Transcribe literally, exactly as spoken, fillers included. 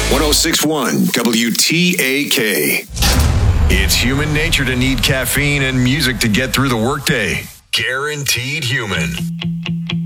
one oh six point one W T A K. It's human nature to need caffeine and music to get through the workday. Guaranteed Human.